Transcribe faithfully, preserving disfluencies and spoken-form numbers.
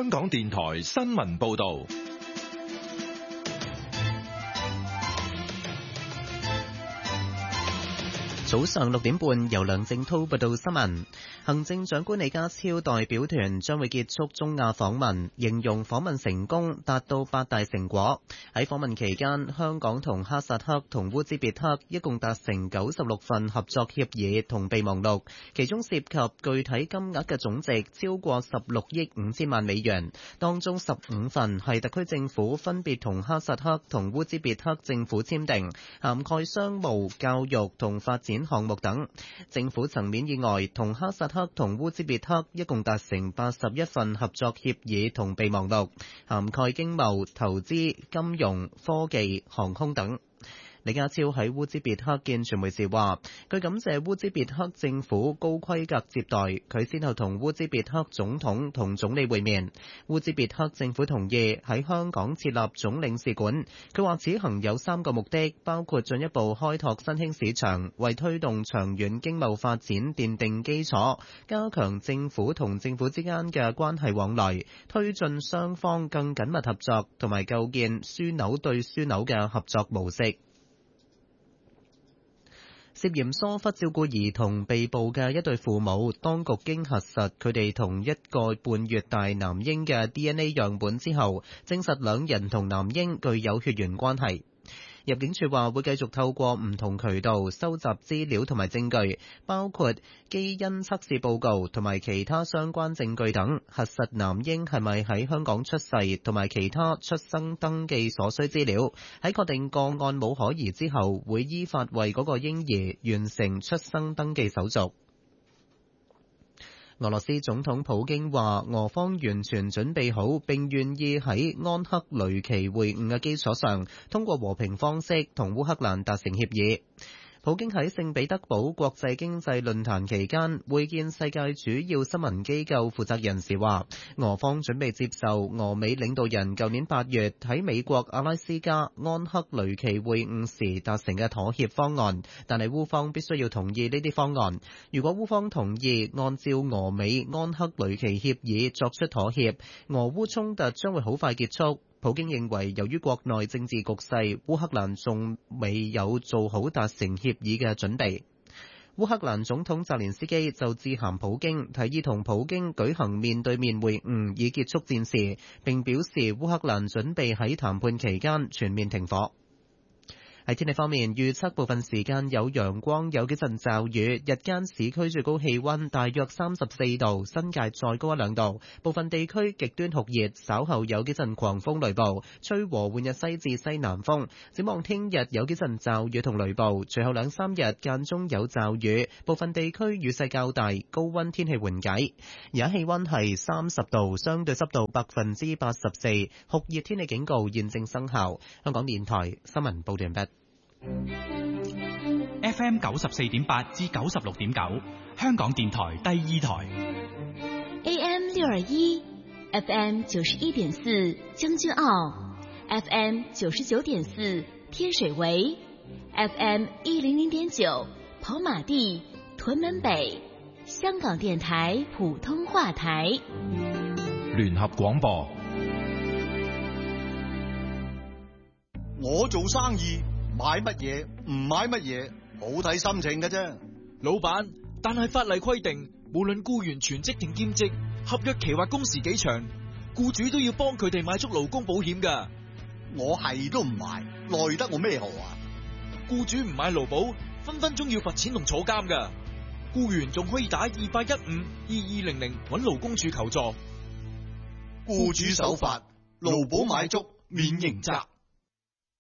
香港電台新聞報道。 早上六點半，由梁正濤報道新聞。行政長官李家超代表團將會結束中亞訪問，形容訪問成功，達到八大成果。喺訪問期間，香港同哈薩克同烏茲別克一共達成九十六份合作協議同備忘錄，其中涉及具體金額嘅總值超過十六億五千萬美元，當中十五份係特區政府分別同哈薩克同烏茲別克政府簽訂，涵蓋商務、教育同發展項目等。政府層面以外，同哈薩克同烏茲別克一共達成八十一份合作協議同備忘錄，涵蓋經貿、投資、金融、科技、航空等。李家超喺烏茲別克見傳媒時話，佢感謝烏茲別克政府高規格接待，佢先後同烏茲別克總統同總理會面。烏茲別克政府同意喺香港設立總領事館。佢話此行有三個目的，包括進一步開拓新興市場，為推動長遠經貿發展奠定基礎，加強政府同政府之間嘅關係往來，推進雙方更緊密合作，同埋構建樞紐對樞紐嘅合作模式。涉嫌疏忽照顧兒童被捕嘅一對父母，當局經核實佢哋同一個半月大男嬰嘅 D N A 樣本之後，證實兩人同男嬰具有血緣關係。入境處話會繼續透過唔同渠道收集資料同埋證據，包括基因測試報告同埋其他相關證據等，核實男嬰係咪喺香港出世同埋其他出生登記所需資料。喺確定個案冇可疑之後，會依法為嗰個嬰兒完成出生登記手續。俄羅斯總統普京話，俄方完全準備好並願意喺安克雷奇會晤嘅基礎上，通過和平方式同烏克蘭達成協議。普京喺聖彼得堡國際經濟論壇期間會見世界主要新聞機構負責人時話，俄方準備接受俄美領導人舊年八月喺美國阿拉斯加安克雷奇會晤時達成嘅妥協方案，但係烏方必須要同意呢啲方案。如果烏方同意按照俄美安克雷奇協議作出妥協，俄烏衝突將會好快結束。普京認為，由於國內政治局勢，烏克蘭仲未有做好達成協議嘅準備。烏克蘭總統澤連斯基就致函普京，提議同普京舉行面對面會晤，以結束戰事，並表示烏克蘭準備喺談判期間全面停火。喺天氣方面，預測部分時間有陽光，有幾陣驟雨，日間市區最高氣溫大約三十四度，新界再高一兩度，部分地區極端酷熱，稍後有幾陣狂風雷暴，吹和緩日西至西南風。展望聽日有幾陣驟雨同雷暴，隨後兩三日間中有驟雨，部分地區雨勢較大，高溫天氣緩解。而家氣溫係三十度，相對濕度百分之八十四，酷熱天氣警告現正生效。香港電台新聞報道完畢。 F M 九十四點八至九十六點九，香港電台第二台。 A M 六二一 ，F M 九十一點四將軍澳 ，F M 九十九點四天水圍 ，F M 一零零點九跑馬地屯門北，香港電台普通話台。 聯合廣播。 我做生意。買乜嘢唔買乜嘢，好睇心情嘅啫。 老闆，但係法例規定，無論僱員全職定兼職，合約期或工時幾長，僱主都要幫佢哋買足勞工保險噶。 我係都唔買，奈得我咩何啊？ 僱主唔買勞保，分分鐘要罰錢同坐監噶。僱員仲可以打二八一五二二零零揾勞工處求助。 僱主守法，勞保買足，免刑責。